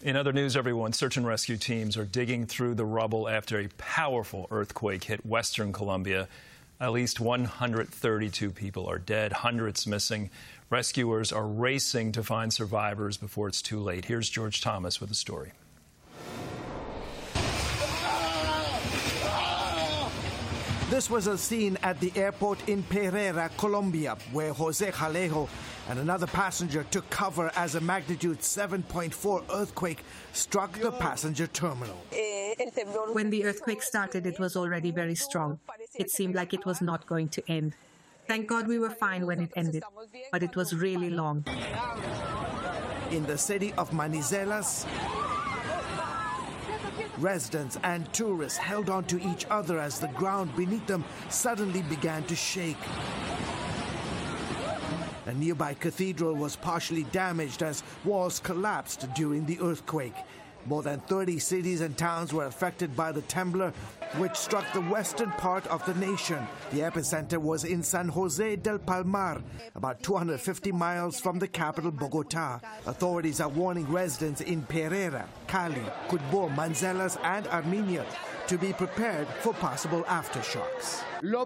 In other news, everyone, search and rescue teams are digging through the rubble after a powerful earthquake hit western Colombia. At least 132 people are dead, hundreds missing. Rescuers are racing to find survivors before it's too late. Here's George Thomas with the story. This was a scene at the airport in Pereira, Colombia, where Jose Jalejo and another passenger took cover as a magnitude 7.4 earthquake struck the passenger terminal. When the earthquake started, it was already very strong. It seemed like it was not going to end. Thank God we were fine when it ended, but it was really long. In the city of Manizales, residents and tourists held on to each other as the ground beneath them suddenly began to shake. A nearby cathedral was partially damaged as walls collapsed during the earthquake. More than 30 cities and towns were affected by the temblor, which struck the western part of the nation. The epicenter was in San Jose del Palmar, about 250 miles from the capital, Bogota. Authorities are warning residents in Pereira, Cali, Cudbo, Manizales, and Armenia to be prepared for possible aftershocks.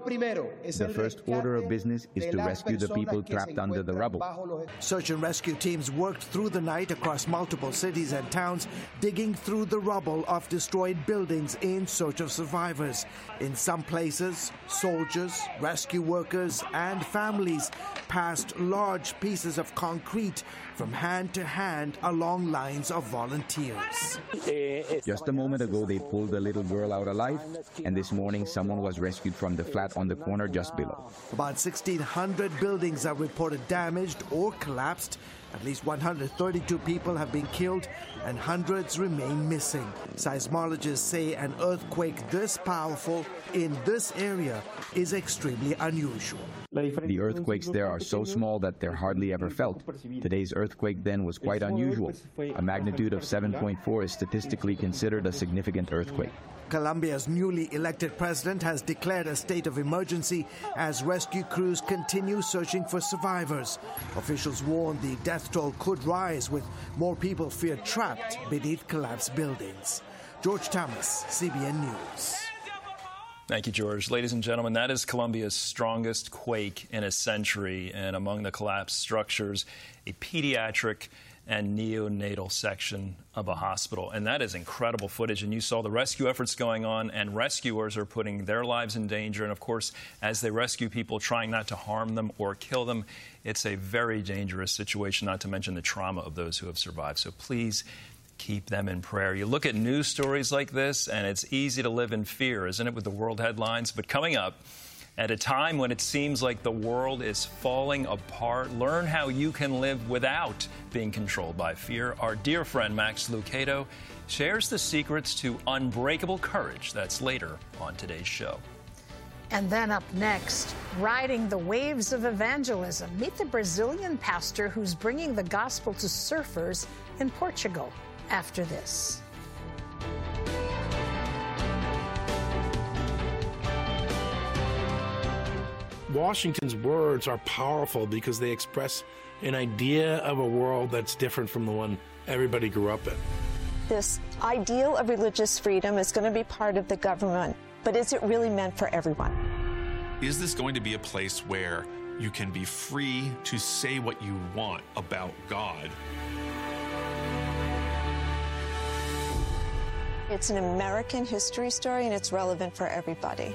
The first order of business is to rescue the people trapped under the rubble. Search and rescue teams worked through the night across multiple cities and towns, digging through the rubble of destroyed buildings in search of survivors. In some places, soldiers, rescue workers, and families passed large pieces of concrete from hand to hand along lines of volunteers. Just a moment ago, they pulled a little girl out alive, and this morning someone was rescued from the flat on the corner just below. About 1,600 buildings are reported damaged or collapsed. At least 132 people have been killed and hundreds remain missing. Seismologists say an earthquake this powerful in this area is extremely unusual. The earthquakes there are so small that they're hardly ever felt. Today's earthquake then was quite unusual. A magnitude of 7.4 is statistically considered a significant earthquake. Colombia's newly elected president has declared a state of emergency as rescue crews continue searching for survivors. Officials warn the death toll could rise with more people feared trapped beneath collapsed buildings. George Thomas, CBN News. Thank you, George. Ladies and gentlemen, that is Colombia's strongest quake in a century. And among the collapsed structures, a pediatric and neonatal section of a hospital. And that is incredible footage. And you saw the rescue efforts going on, and rescuers are putting their lives in danger. And, of course, as they rescue people, trying not to harm them or kill them, it's a very dangerous situation, not to mention the trauma of those who have survived. So please keep them in prayer. You look at news stories like this, and it's easy to live in fear, isn't it, with the world headlines? But coming up, at a time when it seems like the world is falling apart, learn how you can live without being controlled by fear. Our dear friend Max Lucado shares the secrets to unbreakable courage. That's later on today's show. And then up next, riding the waves of evangelism. Meet the Brazilian pastor who's bringing the gospel to surfers in Portugal after this. Washington's words are powerful because they express an idea of a world that's different from the one everybody grew up in. This ideal of religious freedom is going to be part of the government, but is it really meant for everyone? Is this going to be a place where you can be free to say what you want about God? It's an American history story, and it's relevant for everybody.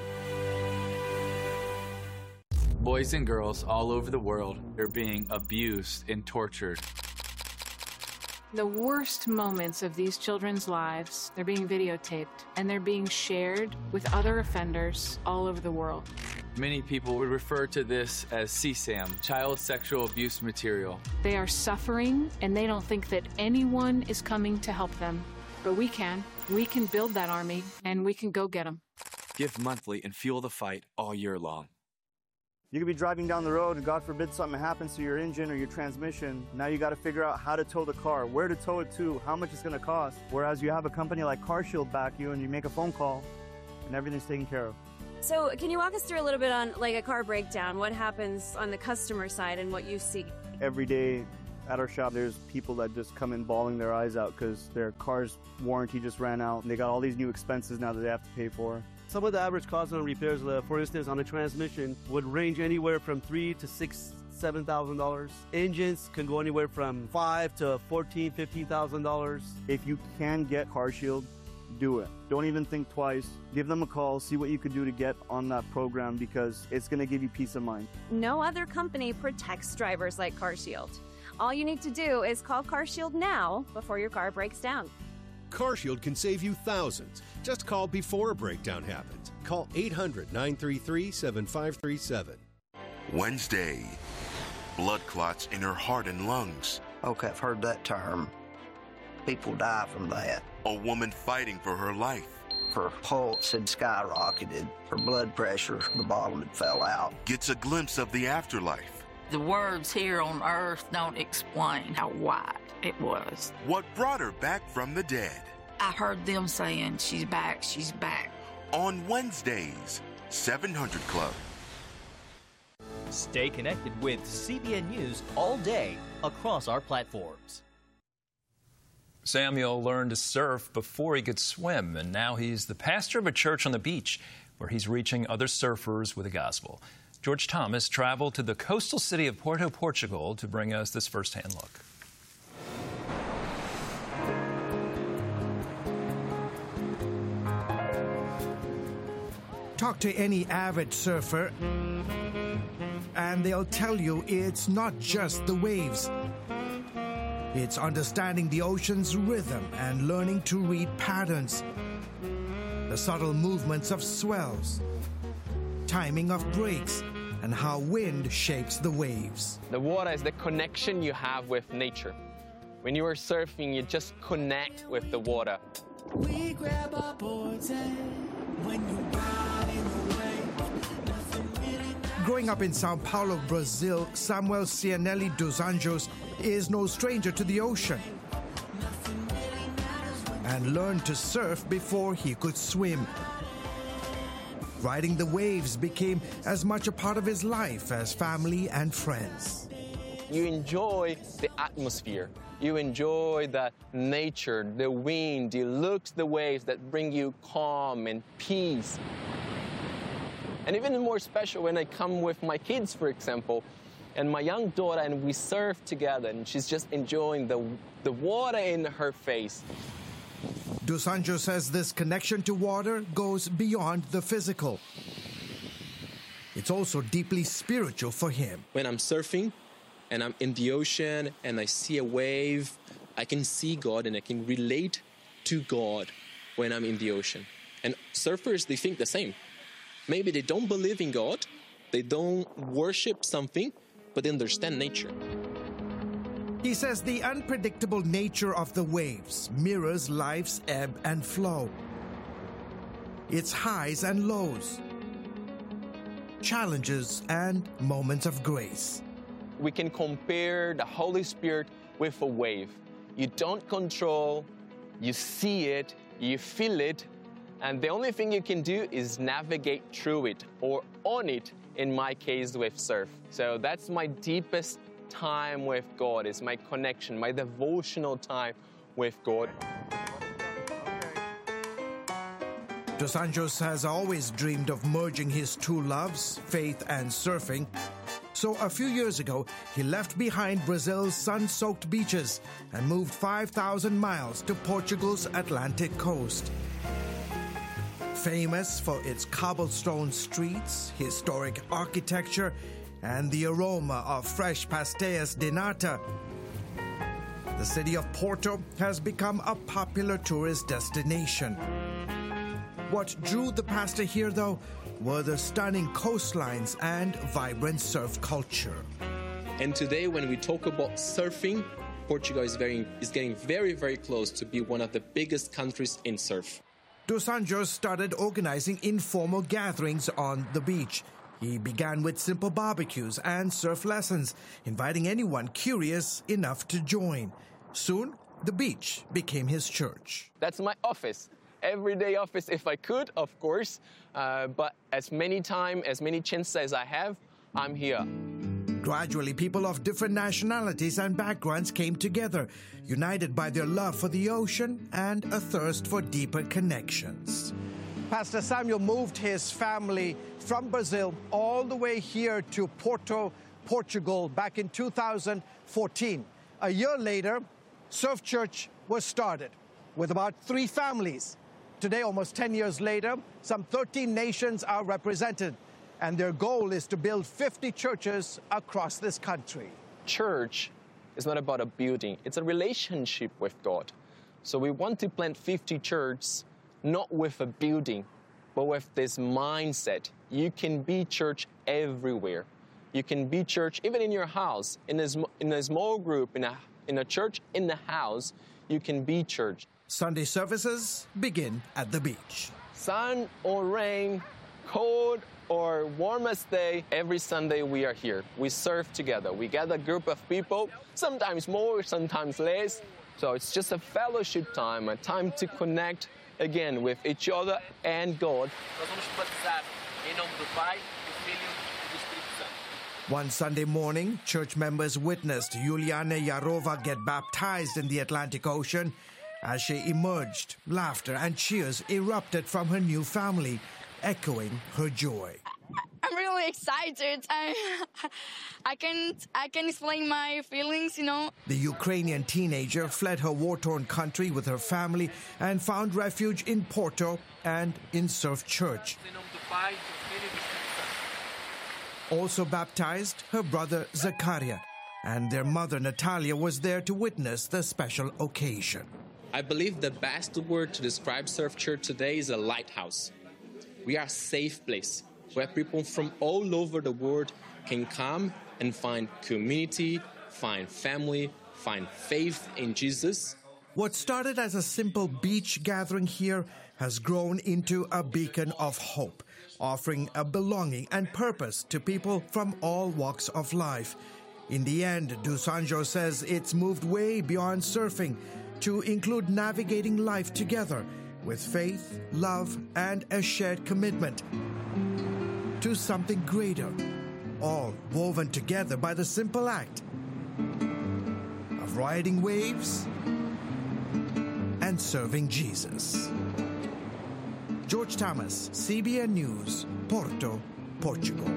Boys and girls all over the world are being abused and tortured. The worst moments of these children's lives, they're being videotaped, and they're being shared with other offenders all over the world. Many people would refer to this as CSAM, child sexual abuse material. They are suffering, and they don't think that anyone is coming to help them. But we can. We can build that army, and we can go get them. Give monthly and fuel the fight all year long. You could be driving down the road and God forbid something happens to your engine or your transmission. Now you got to figure out how to tow the car, where to tow it to, how much it's going to cost. Whereas you have a company like CarShield back you and you make a phone call and everything's taken care of. So can you walk us through a little bit on like a car breakdown? What happens on the customer side and what you see? Every day At our shop, there's people that just come in bawling their eyes out because their car's warranty just ran out and they got all these new expenses now that they have to pay for. Some of the average costs on repairs, for instance, on a transmission would range anywhere from $3,000 to $7,000. Engines can go anywhere from $5,000 to $14,000, $15,000. If you can get CarShield, do it. Don't even think twice. Give them a call, see what you could do to get on that program because it's going to give you peace of mind. No other company protects drivers like CarShield. All you need to do is call CarShield now before your car breaks down. CarShield can save you thousands. Just call before a breakdown happens. Call 800-933-7537. Wednesday, blood clots in her heart and lungs. Okay, I've heard that term. People die from that. A woman fighting for her life. Her pulse had skyrocketed. Her blood pressure, the bottom had fell out. Gets a glimpse of the afterlife. The words here on earth don't explain how wide it was. What brought her back from the dead? I heard them saying, she's back, she's back. On Wednesdays, 700 Club. Stay connected with CBN News all day across our platforms. Samuel learned to surf before he could swim, and now he's the pastor of a church on the beach where he's reaching other surfers with the gospel. George Thomas traveled to the coastal city of Porto, Portugal to bring us this firsthand look. Talk to any avid surfer, and they'll tell you it's not just the waves. It's understanding the ocean's rhythm and learning to read patterns, the subtle movements of swells, timing of breaks, and how wind shapes the waves. The water is the connection you have with nature. When you are surfing, you just connect with the water. We grab our boards and when you ride in the wave, Growing up in Sao Paulo, Brazil, Samuel Cianelli dos Anjos is no stranger to the ocean and learned to surf before he could swim. Riding the waves became as much a part of his life as family and friends. You enjoy the atmosphere. You enjoy the nature, the wind, the looks, the waves that bring you calm and peace. And even more special when I come with my kids, for example, and my young daughter, and we surf together, and she's just enjoying the water in her face. Dos Anjos says this connection to water goes beyond the physical. It's also deeply spiritual for him. When I'm surfing and I'm in the ocean and I see a wave, I can see God and I can relate to God when I'm in the ocean. And surfers, they think the same. Maybe they don't believe in God, they don't worship something, but they understand nature. He says the unpredictable nature of the waves mirrors life's ebb and flow. Its highs and lows, challenges and moments of grace. We can compare the Holy Spirit with a wave. You don't control, you see it, you feel it, and the only thing you can do is navigate through it or on it, in my case with surf. So that's my deepest time with God, is my connection, my devotional time with God. Dos Anjos has always dreamed of merging his two loves, faith and surfing. So a few years ago, he left behind Brazil's sun-soaked beaches and moved 5,000 miles to Portugal's Atlantic coast. Famous for its cobblestone streets, historic architecture, and the aroma of fresh pastéis de nata, the city of Porto has become a popular tourist destination. What drew the pastor here, though, were the stunning coastlines and vibrant surf culture. And today, when we talk about surfing, Portugal is getting very, very close to be one of the biggest countries in surf. Dos Anjos started organizing informal gatherings on the beach. He began with simple barbecues and surf lessons, inviting anyone curious enough to join. Soon, the beach became his church. That's my office. Everyday office if I could, of course, but as many chances as I have, I'm here. Gradually, people of different nationalities and backgrounds came together, united by their love for the ocean and a thirst for deeper connections. Pastor Samuel moved his family from Brazil all the way here to Porto, Portugal, back in 2014. A year later, Surf Church was started with about 3 families. Today, almost 10 years later, some 13 nations are represented, and their goal is to build 50 churches across this country. Church is not about a building, it's a relationship with God. So we want to plant 50 churches, not with a building, but with this mindset. You can be church everywhere. You can be church even in your house, in a small group, in a church in the house, you can be church. Sunday services begin at the beach. Sun or rain, cold or warmest day, every Sunday we are here. We serve together. We gather a group of people, sometimes more, sometimes less. So it's just a fellowship time, a time to connect again with each other and God. One Sunday morning, church members witnessed Juliana Yarova get baptized in the Atlantic Ocean. As she emerged, laughter and cheers erupted from her new family, echoing her joy. I'm really excited. I can explain my feelings, The Ukrainian teenager fled her war-torn country with her family and found refuge in Porto and in Surf Church. Also baptized, her brother Zakaria, and their mother Natalia was there to witness the special occasion. I believe the best word to describe Surf Church today is a lighthouse. We are a safe place where people from all over the world can come and find community, find family, find faith in Jesus. What started as a simple beach gathering here has grown into a beacon of hope, offering a belonging and purpose to people from all walks of life. In the end, Dusanjo says it's moved way beyond surfing to include navigating life together with faith, love, and a shared commitment to something greater, all woven together by the simple act of riding waves and serving Jesus. George Thomas, CBN News, Porto, Portugal.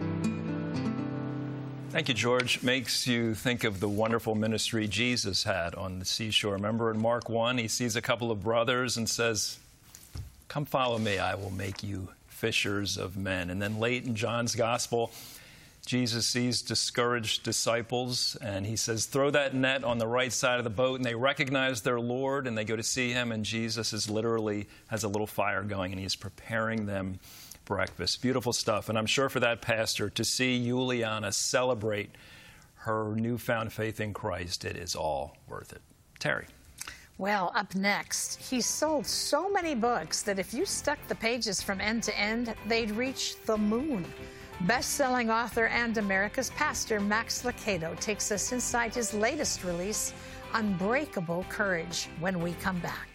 Thank you, George. Makes you think of the wonderful ministry Jesus had on the seashore. Remember in Mark 1, he sees a couple of brothers and says, "Come follow me, I will make you fishers of men." And then late in John's Gospel, Jesus sees discouraged disciples and he says, "Throw that net on the right side of the boat." And they recognize their Lord and they go to see him, and Jesus is literally has a little fire going and he's preparing them breakfast. Beautiful stuff. And I'm sure for that pastor to see Juliana celebrate her newfound faith in Christ, it is all worth it. Terry. Well, up next, he sold so many books that if you stuck the pages from end to end, they'd reach the moon. Best-selling author and America's pastor Max Lucado takes us inside his latest release, Unbreakable Courage, when we come back.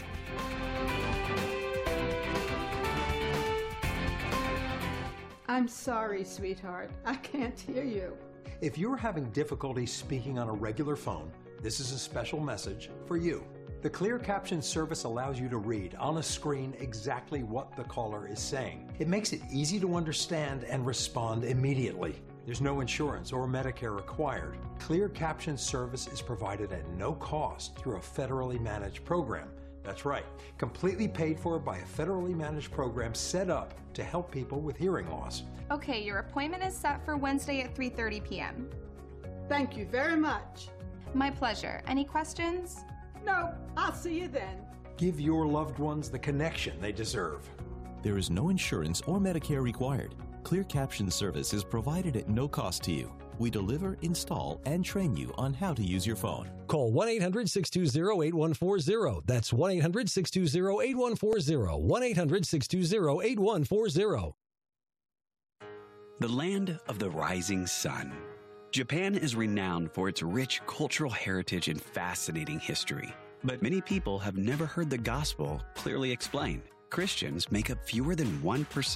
I'm sorry, sweetheart. I can't hear you. If you're having difficulty speaking on a regular phone, this is a special message for you. The Clear Caption service allows you to read on a screen exactly what the caller is saying. It makes it easy to understand and respond immediately. There's no insurance or Medicare required. Clear Caption service is provided at no cost through a federally managed program. That's right, completely paid for by a federally managed program set up to help people with hearing loss. Okay, your appointment is set for Wednesday at 3:30 p.m. Thank you very much. My pleasure. Any questions? No, I'll see you then. Give your loved ones the connection they deserve. There is no insurance or Medicare required. Clear Caption service is provided at no cost to you. We deliver, install, and train you on how to use your phone. Call 1-800-620-8140. That's 1-800-620-8140. 1-800-620-8140. The land of the rising sun. Japan is renowned for its rich cultural heritage and fascinating history. But many people have never heard the gospel clearly explained. Christians make up fewer than 1%.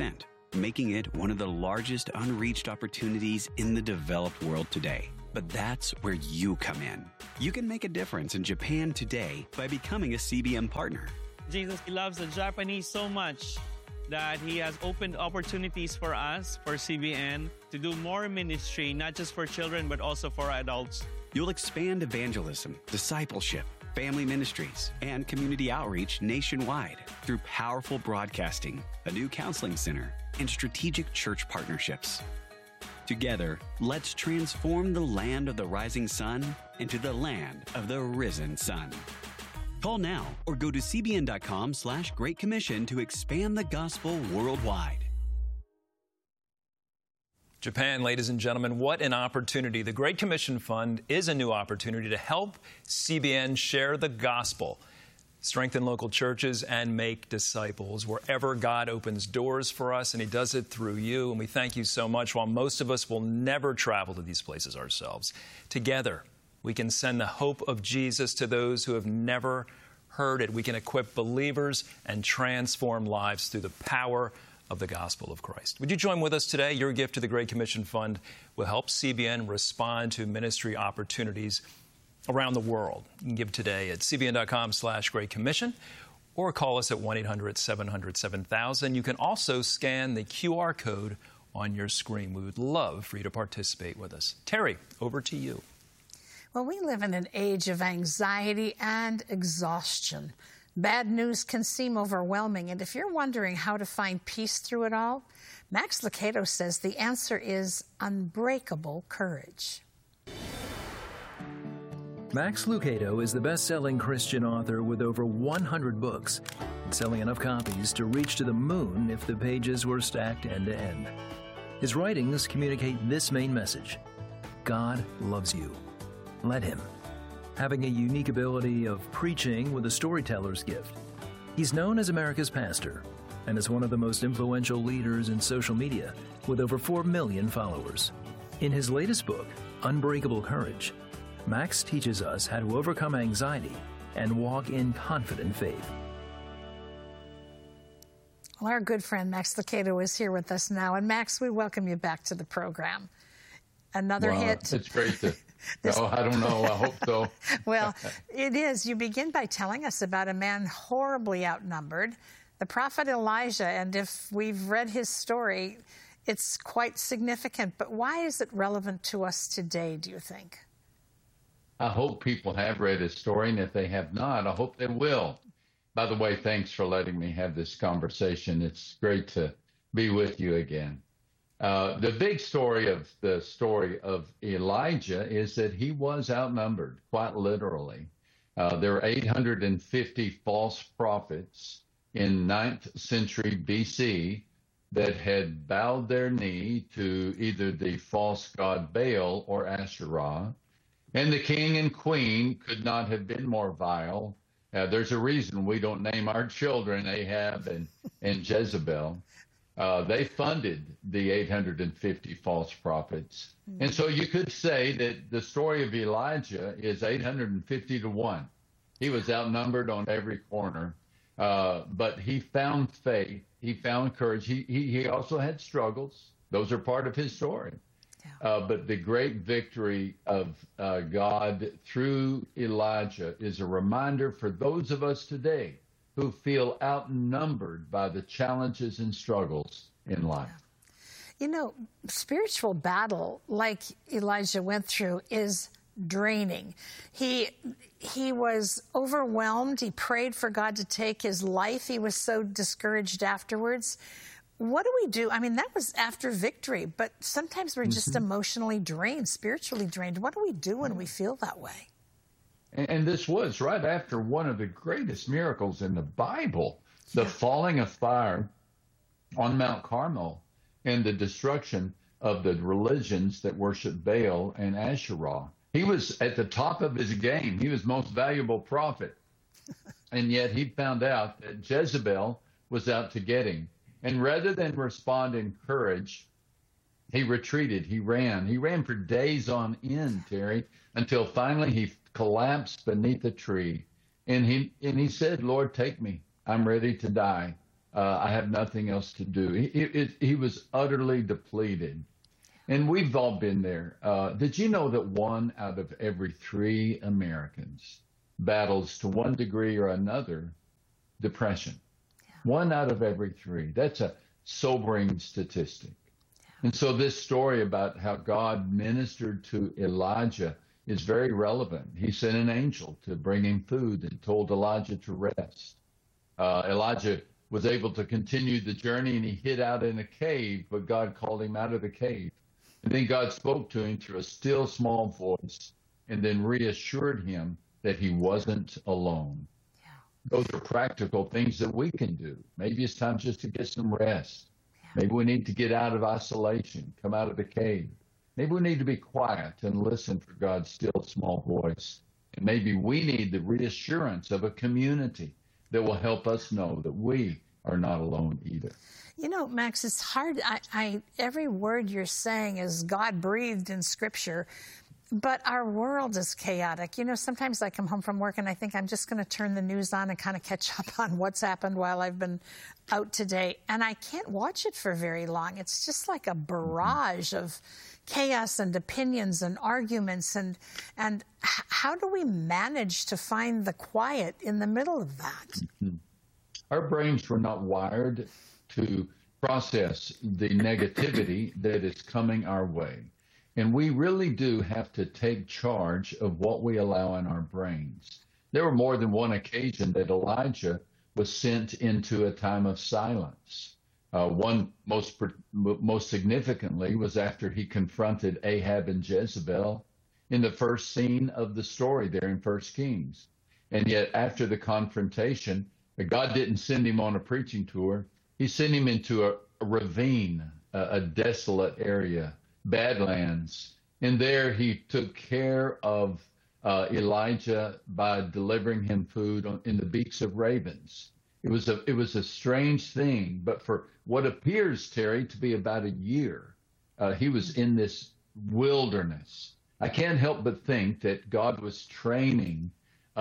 making it one of the largest unreached opportunities in the developed world today. But that's where you come in. You can make a difference in Japan today by becoming a CBN partner. Jesus loves the Japanese so much that he has opened opportunities for us, for CBN, to do more ministry, not just for children, but also for adults. You'll expand evangelism, discipleship, family ministries, and community outreach nationwide through powerful broadcasting, a new counseling center, and strategic church partnerships. Together, let's transform the land of the rising sun into the land of the risen sun. Call now or go to cbn.com/Great Commission to expand the gospel worldwide. Japan, ladies and gentlemen, what an opportunity. The Great Commission Fund is a new opportunity to help CBN share the gospel, strengthen local churches, and make disciples wherever God opens doors for us, and he does it through you. And we thank you so much. While most of us will never travel to these places ourselves, together we can send the hope of Jesus to those who have never heard it. We can equip believers and transform lives through the power of the gospel of Christ. Would you join with us today? Your gift to the Great Commission Fund will help CBN respond to ministry opportunities around the world. You can give today at cbn.com/Great Commission or call us at 1-800-700-7000. You can also scan the QR code on your screen. We would love for you to participate with us. Terry, over to you. Well, we live in an age of anxiety and exhaustion. Bad news can seem overwhelming, and if you're wondering how to find peace through it all, Max Lucado says the answer is unbreakable courage. Max Lucado is the best-selling Christian author with over 100 books, and selling enough copies to reach to the moon if the pages were stacked end-to-end. His writings communicate this main message: God loves you. Let him. Having a unique ability of preaching with a storyteller's gift, he's known as America's pastor and is one of the most influential leaders in social media with over 4 million followers. In his latest book, Unbreakable Courage, Max teaches us how to overcome anxiety and walk in confident faith. Well, our good friend Max Lucado is here with us now. And Max, we welcome you back to the program. Another hit. It's great to... I don't know. I hope so. Well, it is. You begin by telling us about a man horribly outnumbered, the prophet Elijah. And if we've read his story, it's quite significant. But why is it relevant to us today, do you think? I hope people have read his story, and if they have not, I hope they will. By the way, thanks for letting me have this conversation. It's great to be with you again. The big story of Elijah is that he was outnumbered, quite literally. There were 850 false prophets in 9th century BC that had bowed their knee to either the false god Baal or Asherah. And the king and queen could not have been more vile. There's a reason we don't name our children Ahab and Jezebel. They funded the 850 false prophets. And so you could say that the story of Elijah is 850 to 1. He was outnumbered on every corner, but he found faith. He found courage. He also had struggles. Those are part of his story. But the great victory of God through Elijah is a reminder for those of us today who feel outnumbered by the challenges and struggles in life. You know, spiritual battle, like Elijah went through, is draining. He was overwhelmed. He prayed for God to take his life. He was so discouraged afterwards. What do we do? I mean, that was after victory, but sometimes we're just emotionally drained, spiritually drained. What do we do when we feel that way? And this was right after one of the greatest miracles in the Bible, the falling of fire on Mount Carmel and the destruction of the religions that worship Baal and Asherah. He was at the top of his game. He was most valuable prophet. And yet he found out that Jezebel was out to get him. And rather than respond in courage, he retreated. He ran. He ran for days on end, Terry, until finally he collapsed beneath a tree. And he said, Lord, take me. I'm ready to die. I have nothing else to do. He was utterly depleted. And we've all been there. Did you know that 1 out of every 3 Americans battles to one degree or another depression? Yeah. 1 out of every 3. That's a sobering statistic. Yeah. And so this story about how God ministered to Elijah is very relevant. He sent an angel to bring him food and told Elijah to rest. Elijah was able to continue the journey, and he hid out in a cave, but God called him out of the cave. And then God spoke to him through a still small voice and then reassured him that he wasn't alone. Yeah. Those are practical things that we can do. Maybe it's time just to get some rest. Yeah. Maybe we need to get out of isolation, come out of the cave. Maybe we need to be quiet and listen for God's still small voice. And maybe we need the reassurance of a community that will help us know that we are not alone either. You know, Max, it's hard. Every word you're saying is God-breathed in Scripture, but our world is chaotic. You know, sometimes I come home from work and I think I'm just going to turn the news on and kind of catch up on what's happened while I've been out today, and I can't watch it for very long. It's just like a barrage of chaos and opinions and arguments, and how do we manage to find the quiet in the middle of that? Mm-hmm. Our brains were not wired to process the negativity that is coming our way. And we really do have to take charge of what we allow in our brains. There were more than one occasion that Elijah was sent into a time of silence. One most significantly was after he confronted Ahab and Jezebel in the first scene of the story there in 1 Kings. And yet after the confrontation, God didn't send him on a preaching tour. He sent him into a ravine, a desolate area, Badlands. And there he took care of Elijah by delivering him food in the beaks of ravens. It was a strange thing, but for what appears, Terry, to be about a year, he was in this wilderness. I can't help but think that God was training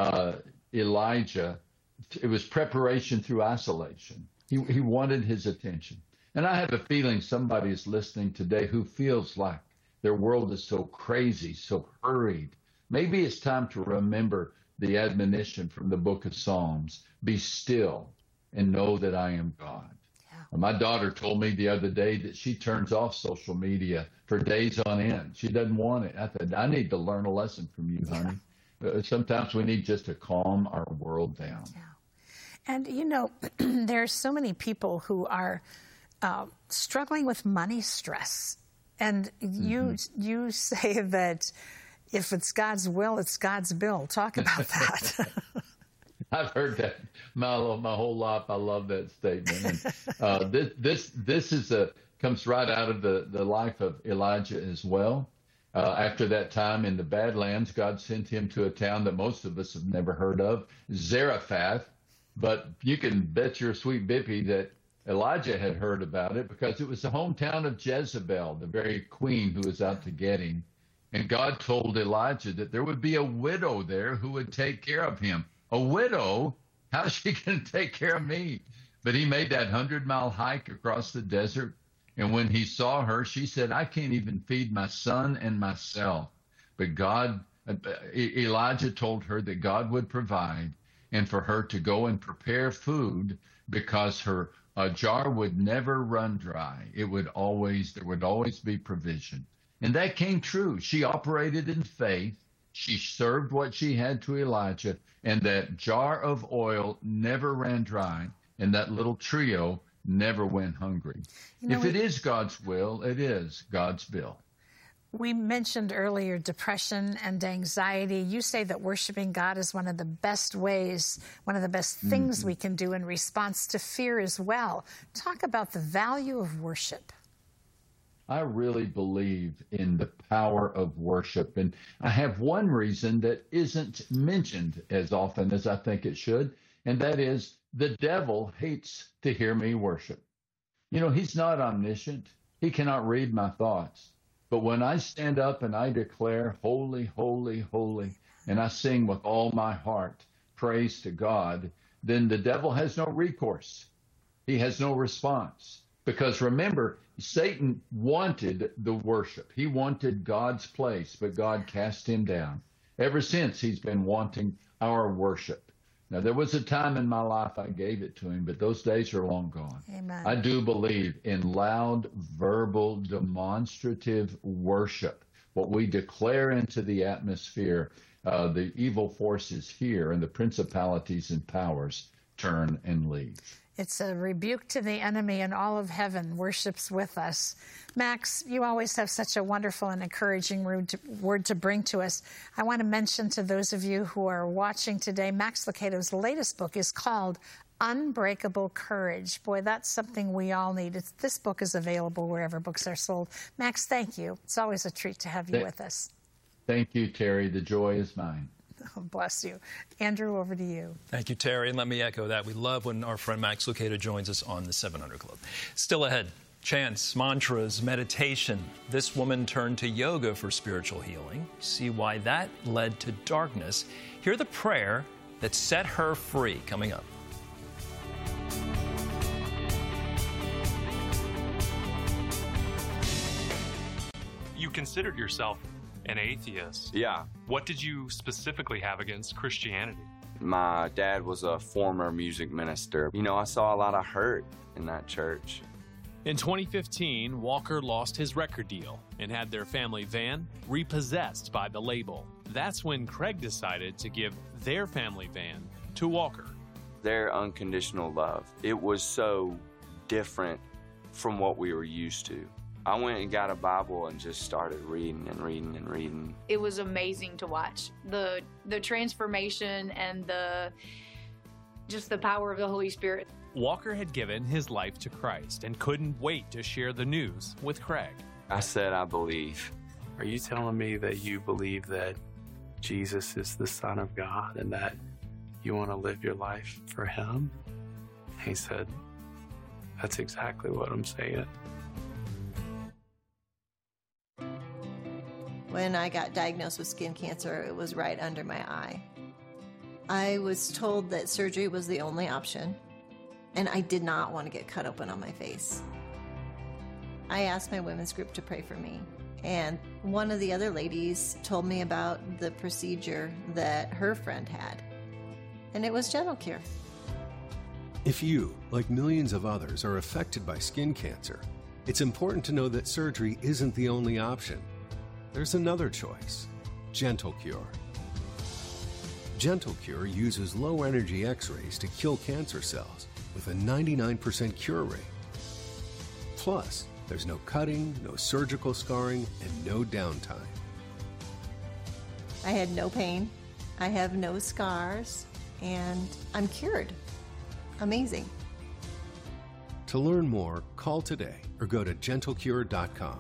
Elijah. It was preparation through isolation. He wanted his attention. And I have a feeling somebody is listening today who feels like their world is so crazy, so hurried. Maybe it's time to remember the admonition from the book of Psalms, be still and know that I am God. Yeah. My daughter told me the other day that she turns off social media for days on end. She doesn't want it. I said, I need to learn a lesson from you, honey. Yeah. Sometimes we need just to calm our world down. Yeah. And, you know, there are so many people who are struggling with money stress. And you say that if it's God's will, it's God's bill. Talk about that. I've heard that my whole life. I love that statement. And this comes right out of the life of Elijah as well. After that time in the Badlands, God sent him to a town that most of us have never heard of, Zarephath. But you can bet your sweet bippy that Elijah had heard about it because it was the hometown of Jezebel, the very queen who was out to get him. And God told Elijah that there would be a widow there who would take care of him. A widow? How's she going to take care of me? But he made that 100-mile hike across the desert. And when he saw her, she said, I can't even feed my son and myself. But Elijah told her that God would provide and for her to go and prepare food because her jar would never run dry. There would always be provision. And that came true. She operated in faith. She served what she had to Elijah, and that jar of oil never ran dry, and that little trio never went hungry. You know, if it is God's will, it is God's bill. We mentioned earlier depression and anxiety. You say that worshiping God is one of the best ways, one of the best things we can do in response to fear as well. Talk about the value of worship. I really believe in the power of worship. And I have one reason that isn't mentioned as often as I think it should, and that is the devil hates to hear me worship. You know, he's not omniscient. He cannot read my thoughts. But when I stand up and I declare, holy, holy, holy, and I sing with all my heart praise to God, then the devil has no recourse. He has no response. Because remember, Satan wanted the worship. He wanted God's place, but God cast him down. Ever since, he's been wanting our worship. Now, there was a time in my life I gave it to him, but those days are long gone. Amen. I do believe in loud, verbal, demonstrative worship. What we declare into the atmosphere, the evil forces here and the principalities and powers turn and leave. It's a rebuke to the enemy, and all of heaven worships with us. Max, you always have such a wonderful and encouraging word to bring to us. I want to mention to those of you who are watching today, Max Lucado's latest book is called Unbreakable Courage. Boy, that's something we all need. This book is available wherever books are sold. Max, thank you. It's always a treat to have you with us. Thank you, Terry. The joy is mine. Oh, bless you. Andrew, over to you. Thank you, Terry. And let me echo that. We love when our friend Max Lucado joins us on the 700 Club. Still ahead, chants, mantras, meditation. This woman turned to yoga for spiritual healing. See why that led to darkness. Hear the prayer that set her free, coming up. You considered yourself an atheist. Yeah. What did you specifically have against Christianity? My dad was a former music minister. You know, I saw a lot of hurt in that church. In 2015, Walker lost his record deal and had their family van repossessed by the label. That's when Craig decided to give their family van to Walker. Their unconditional love, it was so different from what we were used to. I went and got a Bible and just started reading and reading and reading. It was amazing to watch. The transformation and just the power of the Holy Spirit. Walker had given his life to Christ and couldn't wait to share the news with Craig. I said, I believe. Are you telling me that you believe that Jesus is the Son of God and that you want to live your life for him? He said, that's exactly what I'm saying. When I got diagnosed with skin cancer, it was right under my eye. I was told that surgery was the only option, and I did not want to get cut open on my face. I asked my women's group to pray for me, and one of the other ladies told me about the procedure that her friend had, and it was Gentle Cure. If you, like millions of others, are affected by skin cancer, it's important to know that surgery isn't the only option. There's another choice, Gentle Cure. Gentle Cure uses low-energy X-rays to kill cancer cells with a 99% cure rate. Plus, there's no cutting, no surgical scarring, and no downtime. I had no pain, I have no scars, and I'm cured. Amazing. To learn more, call today or go to gentlecure.com.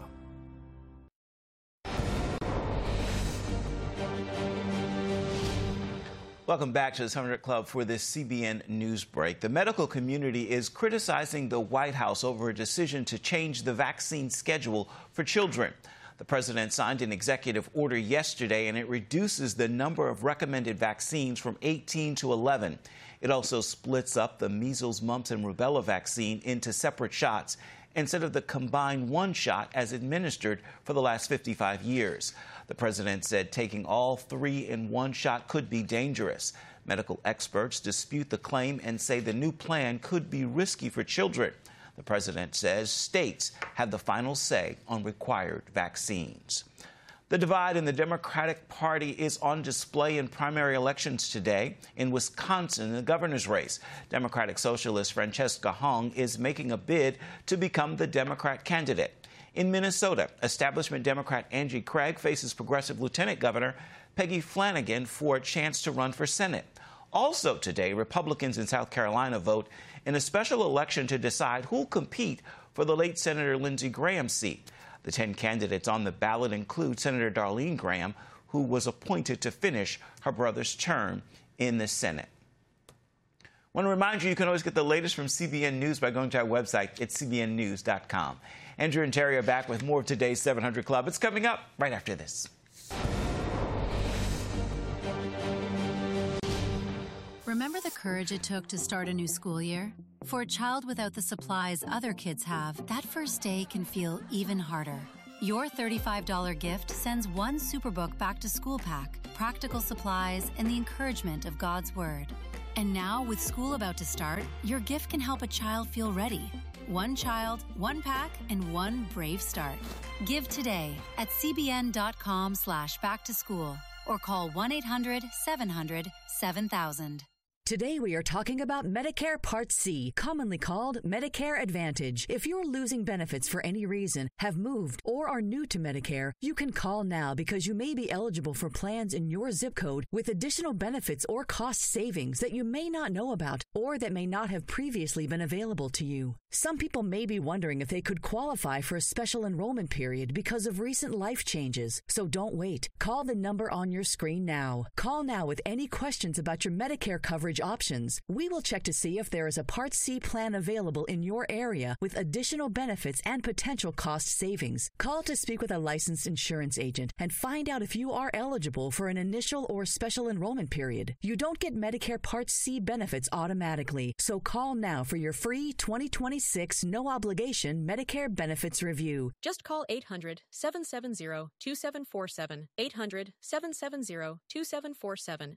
Welcome back to the 700 Club for this CBN News break. The medical community is criticizing the White House over a decision to change the vaccine schedule for children. The president signed an executive order yesterday, and it reduces the number of recommended vaccines from 18 to 11. It also splits up the measles, mumps, and rubella vaccine into separate shots instead of the combined one shot as administered for the last 55 years. The president said taking all three in one shot could be dangerous. Medical experts dispute the claim and say the new plan could be risky for children. The president says states have the final say on required vaccines. The divide in the Democratic Party is on display in primary elections today. In Wisconsin, in the governor's race, Democratic Socialist Francesca Hong is making a bid to become the Democrat candidate. In Minnesota, establishment Democrat Angie Craig faces progressive Lieutenant Governor Peggy Flanagan for a chance to run for Senate. Also today, Republicans in South Carolina vote in a special election to decide who'll compete for the late Senator Lindsey Graham's seat. The 10 candidates on the ballot include Senator Darlene Graham, who was appointed to finish her brother's term in the Senate. I want to remind you can always get the latest from CBN News by going to our website at cbnnews.com. Andrew and Terry are back with more of today's 700 Club. It's coming up right after this. Remember the courage it took to start a new school year? For a child without the supplies other kids have, that first day can feel even harder. Your $35 gift sends one Superbook back to school pack, practical supplies, and the encouragement of God's Word. And now, with school about to start, your gift can help a child feel ready. One child, one pack, and one brave start. Give today at cbn.com/backtoschool or call 1-800-700-7000. Today we are talking about Medicare Part C, commonly called Medicare Advantage. If you're losing benefits for any reason, have moved, or are new to Medicare, you can call now because you may be eligible for plans in your zip code with additional benefits or cost savings that you may not know about or that may not have previously been available to you. Some people may be wondering if they could qualify for a special enrollment period because of recent life changes. So don't wait. Call the number on your screen now. Call now with any questions about your Medicare coverage options. We will check to see if there is a Part C plan available in your area with additional benefits and potential cost savings. Call to speak with a licensed insurance agent and find out if you are eligible for an initial or special enrollment period. You don't get Medicare Part C benefits automatically, so call now for your free 2026 no-obligation Medicare benefits review. Just call 800-770-2747, 800-770-2747.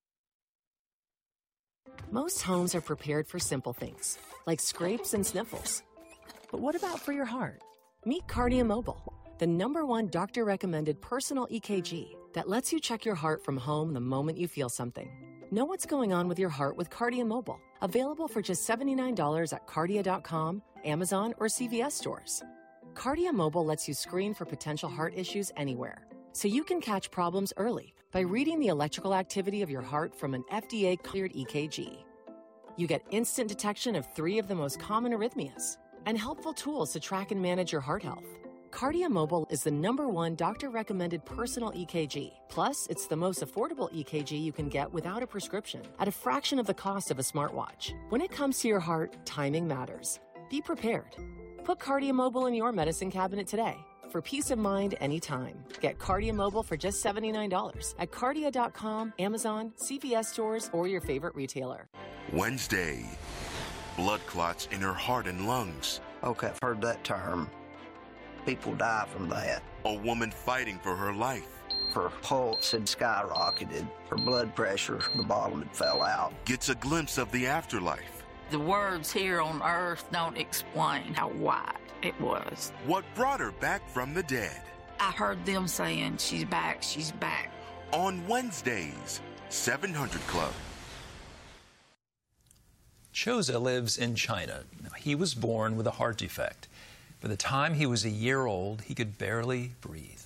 Most homes are prepared for simple things, like scrapes and sniffles. But what about for your heart? Meet Cardia Mobile, the #1 doctor-recommended personal EKG that lets you check your heart from home the moment you feel something. Know what's going on with your heart with Cardia Mobile, available for just $79 at Cardia.com, Amazon, or CVS stores. Cardia Mobile lets you screen for potential heart issues anywhere, so you can catch problems early by reading the electrical activity of your heart from an FDA-cleared EKG. You get instant detection of 3 of the most common arrhythmias and helpful tools to track and manage your heart health. Cardia Mobile is the #1 doctor-recommended personal EKG. Plus, it's the most affordable EKG you can get without a prescription at a fraction of the cost of a smartwatch. When it comes to your heart, timing matters. Be prepared. Put Cardia Mobile in your medicine cabinet today. For peace of mind anytime. Get Cardia Mobile for just $79 at Cardia.com, Amazon, CVS stores, or your favorite retailer. Wednesday. Blood clots in her heart and lungs. Okay, I've heard that term. People die from that. A woman fighting for her life. Her pulse had skyrocketed. Her blood pressure, the bottom had fell out. Gets a glimpse of the afterlife. The words here on earth don't explain how wide it was. What brought her back from the dead? I heard them saying, she's back, she's back. On Wednesdays, 700 Club. Choza lives in China. Now, he was born with a heart defect. By the time he was a year old, he could barely breathe.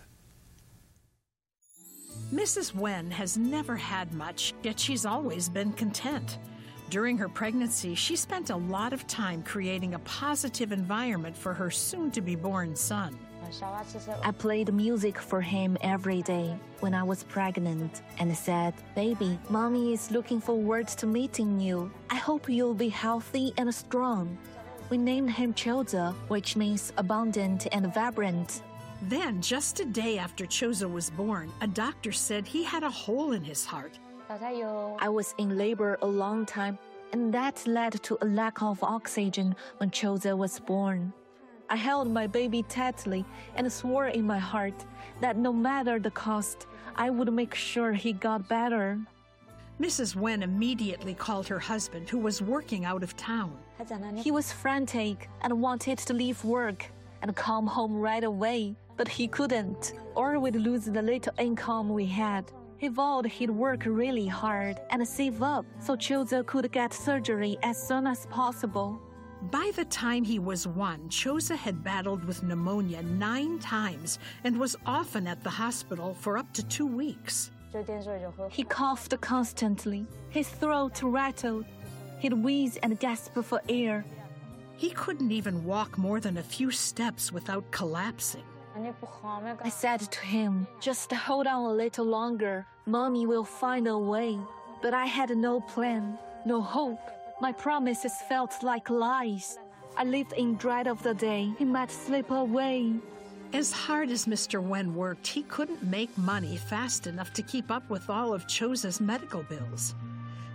Mrs. Wen has never had much, yet she's always been content. During her pregnancy, she spent a lot of time creating a positive environment for her soon-to-be-born son. I played music for him every day when I was pregnant and said, "Baby, Mommy is looking forward to meeting you. I hope you'll be healthy and strong." We named him Choza, which means abundant and vibrant. Then, just a day after Choza was born, a doctor said he had a hole in his heart. I was in labor a long time, and that led to a lack of oxygen when Choza was born. I held my baby tightly and swore in my heart that no matter the cost, I would make sure he got better. Mrs. Wen immediately called her husband, who was working out of town. He was frantic and wanted to leave work and come home right away, but he couldn't, or we'd lose the little income we had. He vowed he'd work really hard and save up so Choza could get surgery as soon as possible. By the time he was 1, Choza had battled with pneumonia 9 times and was often at the hospital for up to 2 weeks. He coughed constantly. His throat rattled. He'd wheeze and gasp for air. He couldn't even walk more than a few steps without collapsing. I said to him, "Just hold on a little longer. Mommy will find a way." But I had no plan, no hope. My promises felt like lies. I lived in dread of the day he might slip away. As hard as Mr. Wen worked, he couldn't make money fast enough to keep up with all of Choza's medical bills.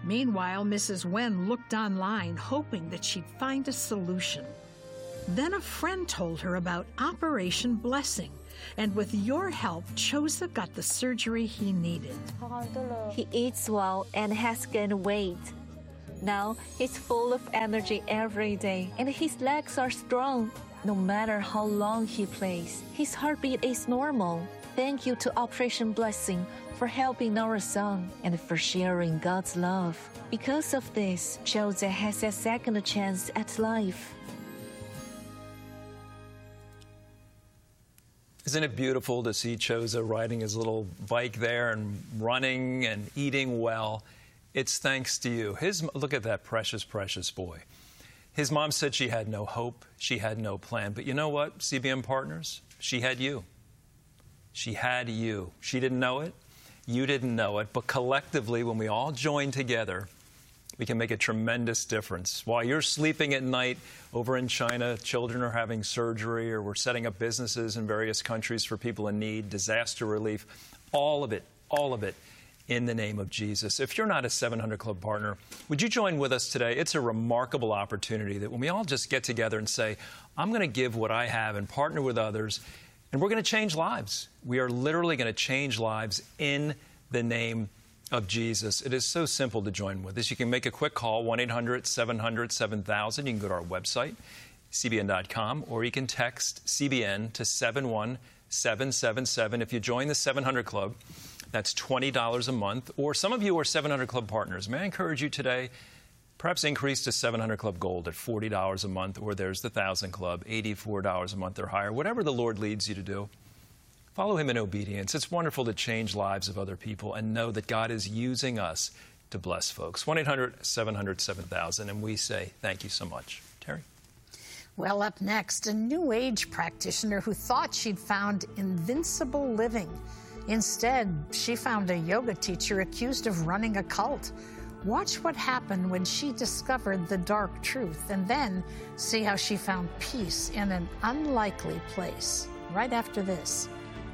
Meanwhile, Mrs. Wen looked online, hoping that she'd find a solution. Then a friend told her about Operation Blessing, and with your help, Choza got the surgery he needed. He eats well and has gained weight. Now he's full of energy every day, and his legs are strong. No matter how long he plays, his heartbeat is normal. Thank you to Operation Blessing for helping our son and for sharing God's love. Because of this, Choza has a second chance at life. Isn't it beautiful to see Choza riding his little bike there and running and eating well? It's thanks to you. Look at that precious, precious boy. His mom said she had no hope, she had no plan. But you know what, CBN partners? She had you. She had you. She didn't know it. You didn't know it. But collectively, when we all join together, we can make a tremendous difference. While you're sleeping at night over in China, children are having surgery, or we're setting up businesses in various countries for people in need, disaster relief, all of it in the name of Jesus. If you're not a 700 Club partner, would you join with us today? It's a remarkable opportunity that when we all just get together and say, I'm going to give what I have and partner with others, and we're going to change lives. We are literally going to change lives in the name of Jesus. It is so simple to join with us. You can make a quick call, 1-800-700-7000. You can go to our website, cbn.com, or you can text CBN to 71777. If you join the 700 Club, that's $20 a month. Or some of you are 700 Club partners. May I encourage you today, perhaps increase to 700 Club Gold at $40 a month, or there's the 1,000 Club, $84 a month or higher. Whatever the Lord leads you to do, follow him in obedience. It's wonderful to change lives of other people and know that God is using us to bless folks. 1-800-700-7000, and we say thank you so much. Terry? Well, up next, a New Age practitioner who thought she'd found invincible living. Instead, she found a yoga teacher accused of running a cult. Watch what happened when she discovered the dark truth, and then see how she found peace in an unlikely place. Right after this.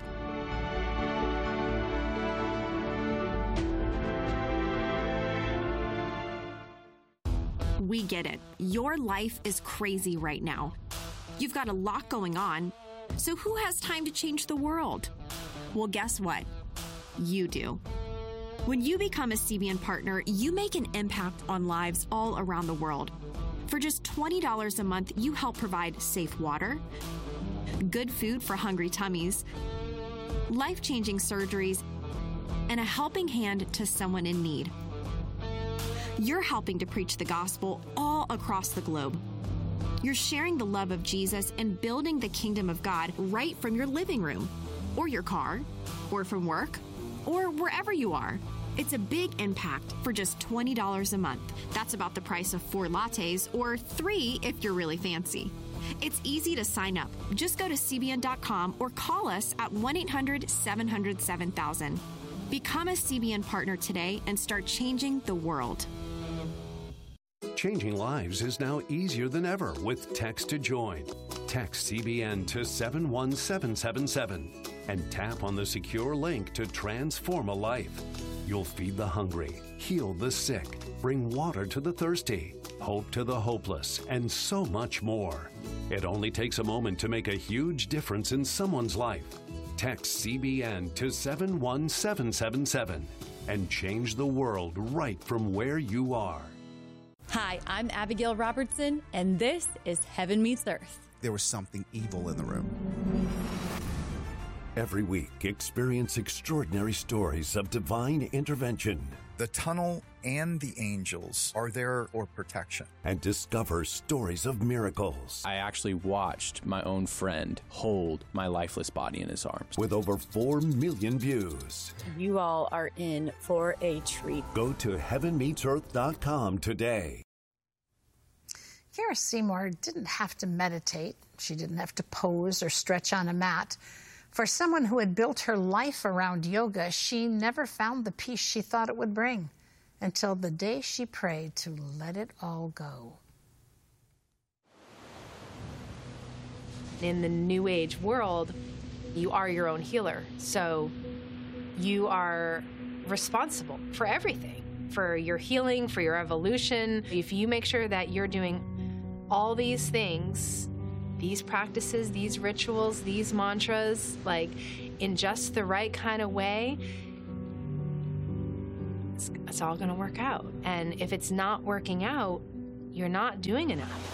We get it. Your life is crazy right now. You've got a lot going on. So who has time to change the world? Well, guess what? You do. When you become a CBN partner, you make an impact on lives all around the world. For just $20 a month, you help provide safe water, good food for hungry tummies, life-changing surgeries, and a helping hand to someone in need. You're helping to preach the gospel all across the globe. You're sharing the love of Jesus and building the kingdom of God right from your living room, or your car, or from work, or wherever you are. It's a big impact for just $20 a month. That's about the price of 4 lattes, or 3 if you're really fancy. It's easy to sign up. Just go to cbn.com or call us at 1-800-700-7000. Become a CBN partner today and start changing the world. Changing lives is now easier than ever with Text to Join. Text CBN to 71777 and tap on the secure link to transform a life. You'll feed the hungry, heal the sick, bring water to the thirsty, hope to the hopeless, and so much more. It only takes a moment to make a huge difference in someone's life. Text CBN to 71777 and change the world right from where you are. Hi, I'm Abigail Robertson, and this is Heaven Meets Earth. There was something evil in the room. Every week, experience extraordinary stories of divine intervention. The tunnel and the angels are there for protection. And discover stories of miracles. I actually watched my own friend hold my lifeless body in his arms. With over 4 million views. You all are in for a treat. Go to heavenmeetsearth.com today. Kara Seymour didn't have to meditate. She didn't have to pose or stretch on a mat. For someone who had built her life around yoga, she never found the peace she thought it would bring until the day she prayed to let it all go. In the New Age world, you are your own healer. So you are responsible for everything. for your healing, for your evolution. If you make sure that you're doing all these things, these practices, these rituals, these mantras, like in just the right kind of way, it's all going to work out. And if it's not working out, you're not doing enough.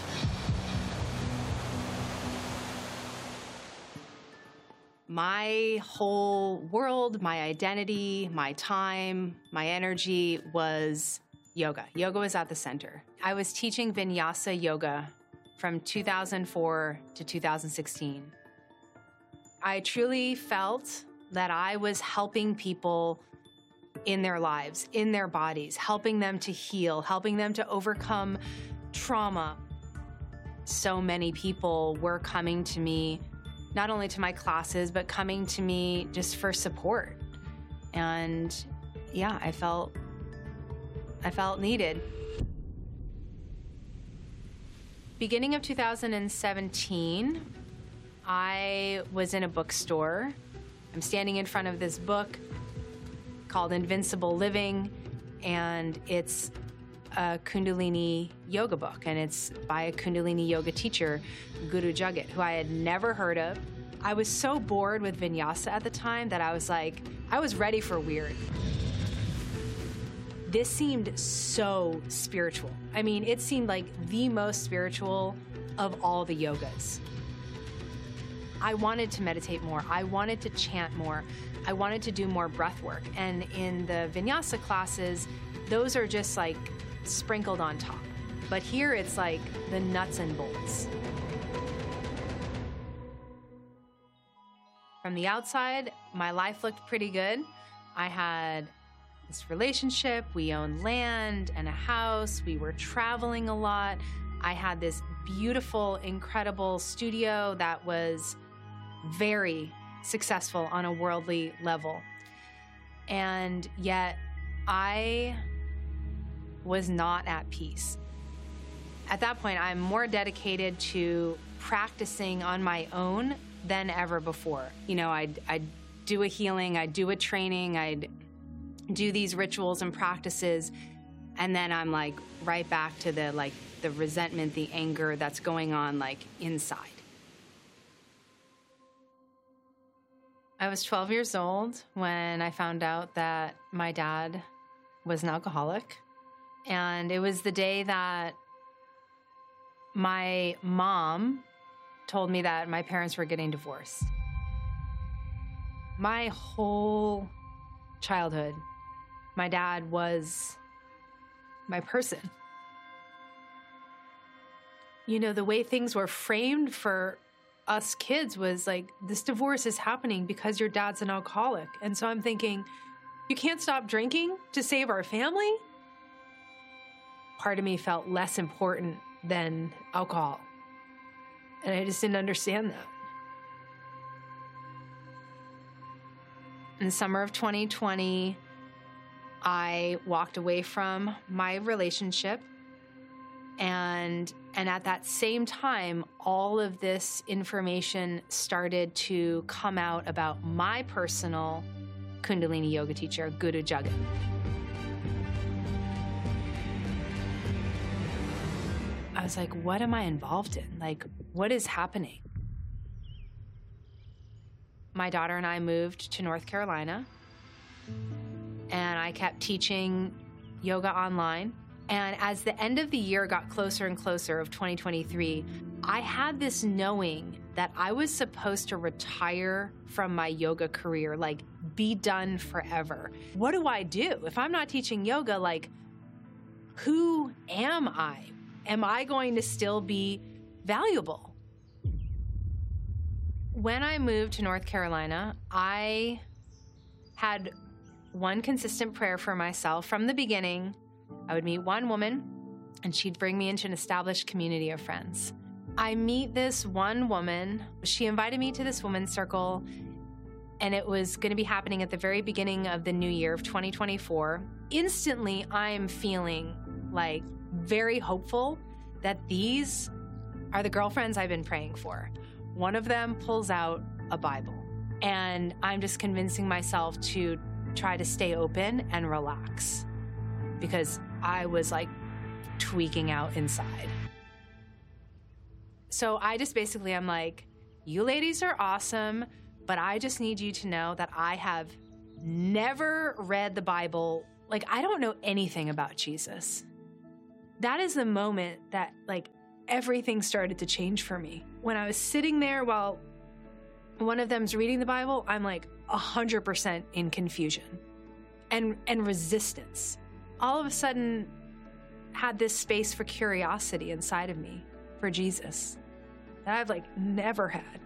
My whole world, my identity, my time, my energy was yoga. Yoga was at the center. I was teaching Vinyasa yoga from 2004 to 2016. I truly felt that I was helping people in their lives, in their bodies, helping them to heal, helping them to overcome trauma. So many people were coming to me, not only to my classes, but coming to me just for support. And yeah, I felt needed. Beginning of 2017, I was in a bookstore. I'm standing in front of this book called Invincible Living, and it's a Kundalini yoga book, and it's by a Kundalini yoga teacher, Guru Jagat, who I had never heard of. I was so bored with Vinyasa at the time that I was ready for weird. This seemed so spiritual. I mean, it seemed like the most spiritual of all the yogas. I wanted to meditate more. I wanted to chant more. I wanted to do more breath work. And in the Vinyasa classes, those are just like sprinkled on top. But here it's like the nuts and bolts. From the outside, my life looked pretty good. I had this relationship, we owned land and a house, we were traveling a lot. I had this beautiful, incredible studio that was very successful on a worldly level. And yet I was not at peace. At that point, I'm more dedicated to practicing on my own than ever before. You know, I'd do a healing, I'd do a training, I'd do these rituals and practices, and then I'm like right back to the resentment, the anger that's going on like inside. I was 12 years old when I found out that my dad was an alcoholic. And it was the day that my mom told me that my parents were getting divorced. My whole childhood, my dad was my person. You know, the way things were framed for us kids was like, this divorce is happening because your dad's an alcoholic. And so I'm thinking, you can't stop drinking to save our family? Part of me felt less important than alcohol. And I just didn't understand that. In the summer of 2020, I walked away from my relationship. And at that same time, all of this information started to come out about my personal Kundalini yoga teacher, Guru Jagat. I was like, what am I involved in? Like, what is happening? My daughter and I moved to North Carolina, and I kept teaching yoga online. And as the end of the year got closer and closer of 2023, I had this knowing that I was supposed to retire from my yoga career, like be done forever. What do I do? If I'm not teaching yoga, like, who am I? Am I going to still be valuable? When I moved to North Carolina, I had one consistent prayer for myself from the beginning. I would meet one woman, and she'd bring me into an established community of friends. I meet this one woman. She invited me to this women's circle, and it was going to be happening at the very beginning of the new year of 2024. Instantly, I'm feeling like very hopeful that these are the girlfriends I've been praying for. One of them pulls out a Bible, and I'm just convincing myself to try to stay open and relax. because I was like tweaking out inside. So I just basically, I'm like, you ladies are awesome, but I just need you to know that I have never read the Bible. Like, I don't know anything about Jesus. That is the moment that, like, everything started to change for me. When I was sitting there while one of them's reading the Bible, I'm like 100% in confusion and resistance. All of a sudden, had this space for curiosity inside of me for Jesus that I've like never had.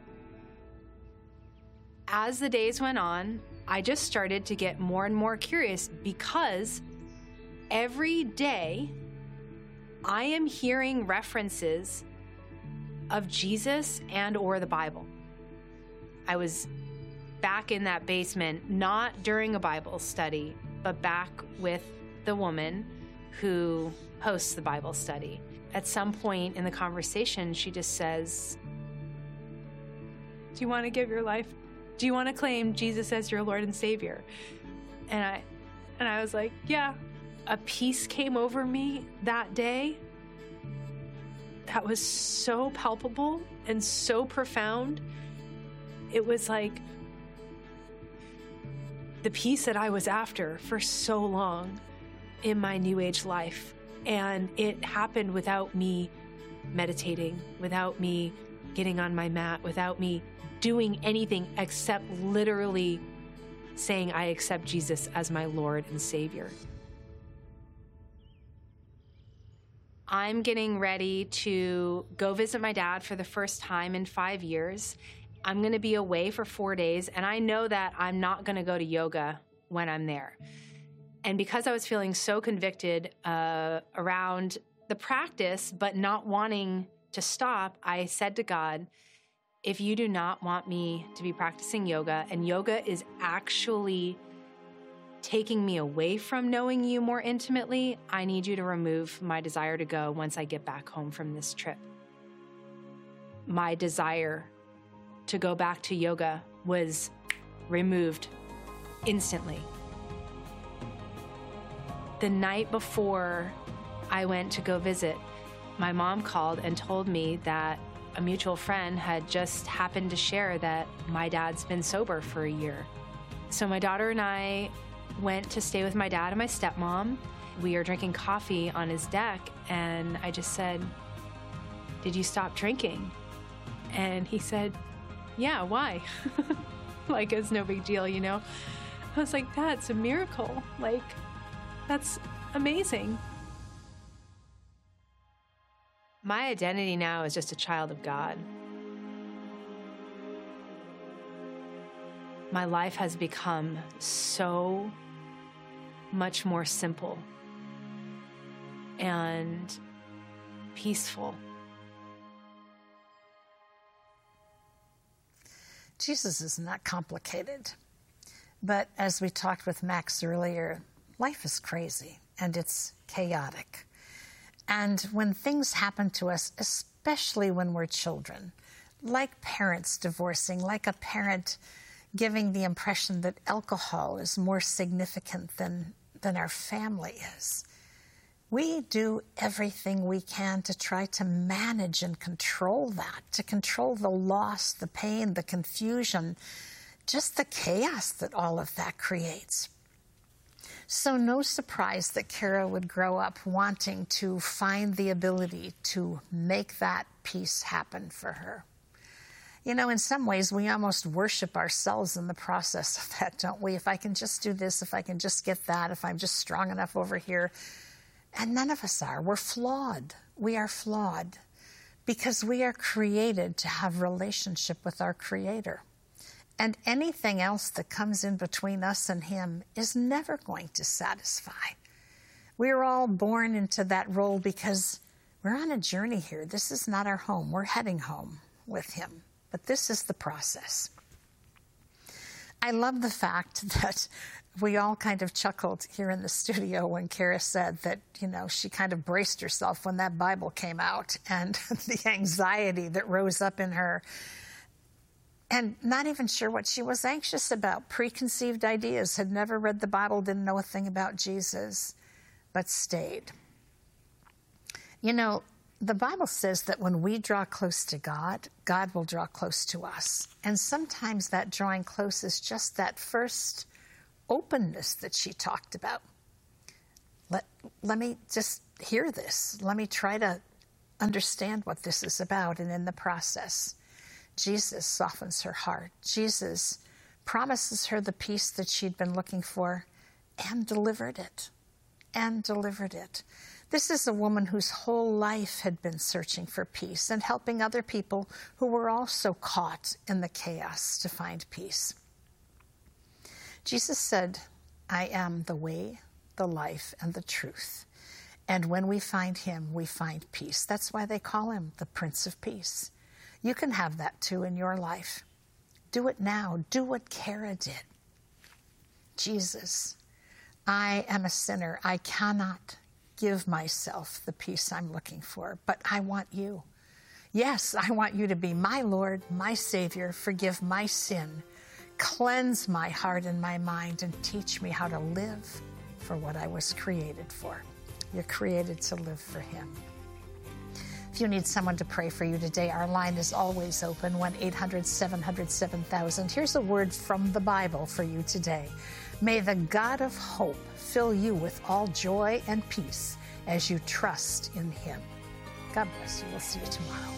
As the days went on, I just started to get more and more curious because every day I am hearing references of Jesus and or the Bible. I was back in that basement, not during a Bible study, but back with the woman who hosts the Bible study. At some point in the conversation, she just says, do you want to give your life? Do you want to claim Jesus as your Lord and Savior? And I was like, yeah. A peace came over me that day that was so palpable and so profound. It was like the peace that I was after for so long in my New Age life. And it happened without me meditating, without me getting on my mat, without me doing anything except literally saying I accept Jesus as my Lord and Savior. I'm getting ready to go visit my dad for the first time in 5 years. I'm going to be away for 4 days, and I know that I'm not going to go to yoga when I'm there. And because I was feeling so convicted around the practice, but not wanting to stop, I said to God, if you do not want me to be practicing yoga, and yoga is actually taking me away from knowing you more intimately, I need you to remove my desire to go once I get back home from this trip. My desire to go back to yoga was removed instantly. The night before I went to go visit, my mom called and told me that a mutual friend had just happened to share that my dad's been sober for a year. So my daughter and I went to stay with my dad and my stepmom. We were drinking coffee on his deck, and I just said, did you stop drinking? And he said, yeah, why? Like, it's no big deal, you know? I was like, that's a miracle. Like, that's amazing. My identity now is just a child of God. My life has become so much more simple and peaceful. Jesus is not complicated. But as we talked with Max earlier, life is crazy and it's chaotic. And when things happen to us, especially when we're children, like parents divorcing, like a parent giving the impression that alcohol is more significant than our family is, we do everything we can to try to manage and control that, to control the loss, the pain, the confusion, just the chaos that all of that creates. So no surprise that Kara would grow up wanting to find the ability to make that peace happen for her. You know, in some ways, we almost worship ourselves in the process of that, don't we? If I can just do this, if I can just get that, if I'm just strong enough over here. And none of us are. We're flawed. We are flawed because we are created to have relationship with our Creator. And anything else that comes in between us and Him is never going to satisfy. We're all born into that role because we're on a journey here. This is not our home. We're heading home with Him. But this is the process. I love the fact that we all kind of chuckled here in the studio when Kara said that, you know, she kind of braced herself when that Bible came out and the anxiety that rose up in her. And not even sure what she was anxious about. Preconceived ideas, had never read the Bible, didn't know a thing about Jesus. but stayed. You know, the Bible says that when we draw close to God, God will draw close to us. And sometimes that drawing close is just that first openness that she talked about. Let me just hear this. Let me try to understand what this is about. And in the process, Jesus softens her heart. Jesus promises her the peace that she'd been looking for and delivered it. And delivered it. This is a woman whose whole life had been searching for peace and helping other people who were also caught in the chaos to find peace. Jesus said, I am the way, the life, and the truth. And when we find him, we find peace. That's why they call him the Prince of Peace. You can have that too in your life. Do it now. Do what Kara did. Jesus, I am a sinner. I cannot give myself the peace I'm looking for, but I want you. Yes, I want you to be my Lord, my Savior, forgive my sin, cleanse my heart and my mind, and teach me how to live for what I was created for. You're created to live for him. If you need someone to pray for you today, our line is always open, 1-800-700-7000. Here's a word from the Bible for you today. May the God of hope fill you with all joy and peace as you trust in him. God bless you. We'll see you tomorrow.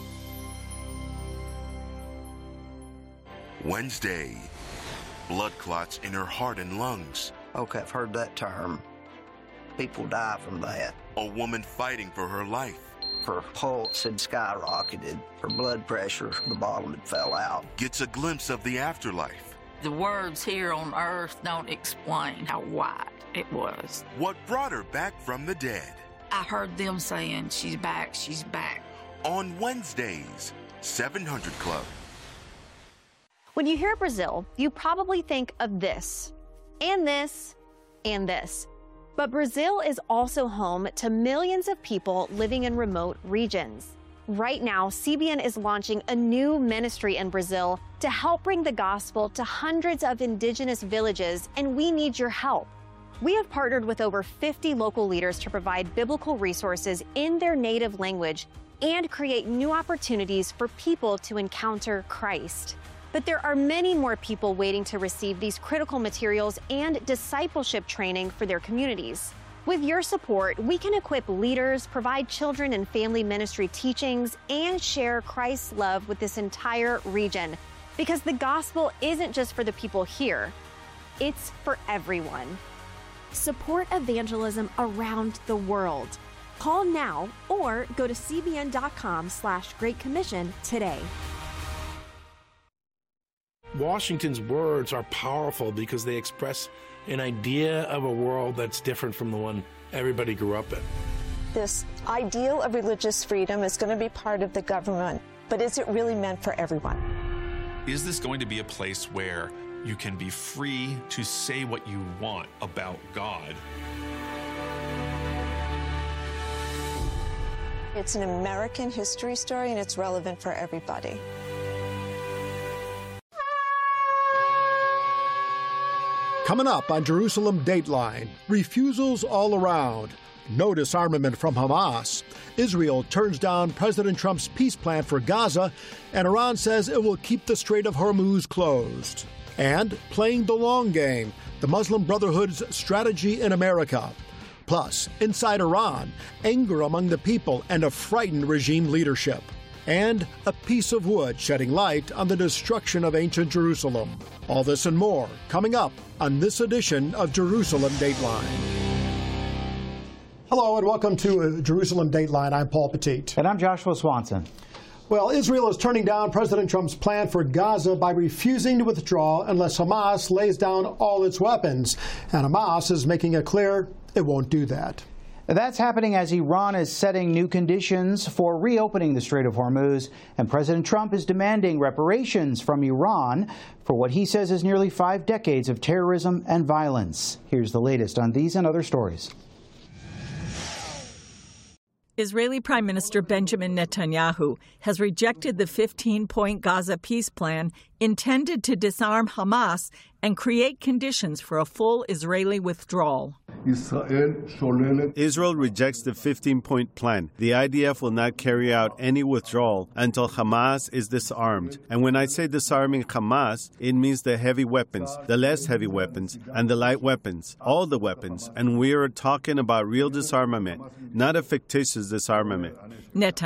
Wednesday, blood clots in her heart and lungs. Okay, I've heard that term. People die from that. A woman fighting for her life. Her pulse had skyrocketed. Her blood pressure, the bottom had fell out. Gets a glimpse of the afterlife. The words here on earth don't explain how wide it was. What brought her back from the dead? I heard them saying, she's back, she's back. On Wednesdays, 700 Club. When you hear Brazil, you probably think of this, and this, and this. But Brazil is also home to millions of people living in remote regions. Right now, CBN is launching a new ministry in Brazil to help bring the gospel to hundreds of indigenous villages, and we need your help. We have partnered with over 50 local leaders to provide biblical resources in their native language and create new opportunities for people to encounter Christ. But there are many more people waiting to receive these critical materials and discipleship training for their communities. With your support, we can equip leaders, provide children and family ministry teachings, and share Christ's love with this entire region. Because the gospel isn't just for the people here, it's for everyone. Support evangelism around the world. Call now or go to cbn.com/Great Commission today. Washington's words are powerful because they express an idea of a world that's different from the one everybody grew up in. This ideal of religious freedom is going to be part of the government, but is it really meant for everyone? Is this going to be a place where you can be free to say what you want about God? It's an American history story, and it's relevant for everybody. Coming up on Jerusalem Dateline, refusals all around. No disarmament from Hamas. Israel turns down President Trump's peace plan for Gaza, and Iran says it will keep the Strait of Hormuz closed. And playing the long game, the Muslim Brotherhood's strategy in America. Plus, inside Iran, anger among the people and a frightened regime leadership. And a piece of wood shedding light on the destruction of ancient Jerusalem. All this and more coming up on this edition of Jerusalem Dateline. Hello and welcome to Jerusalem Dateline. I'm Paul Petit. And I'm Joshua Swanson. Well, Israel is turning down President Trump's plan for Gaza by refusing to withdraw unless Hamas lays down all its weapons. And Hamas is making it clear it won't do that. That's happening as Iran is setting new conditions for reopening the Strait of Hormuz, and President Trump is demanding reparations from Iran for what he says is nearly 5 decades of terrorism and violence. Here's the latest on these and other stories. Israeli Prime Minister Benjamin Netanyahu has rejected the 15-point Gaza peace plan intended to disarm Hamas and create conditions for a full Israeli withdrawal. Israel rejects the 15-point plan. The IDF will not carry out any withdrawal until Hamas is disarmed. And when I say disarming Hamas, it means the heavy weapons, the less heavy weapons, and the light weapons, all the weapons. And we are talking about real disarmament, not a fictitious disarmament.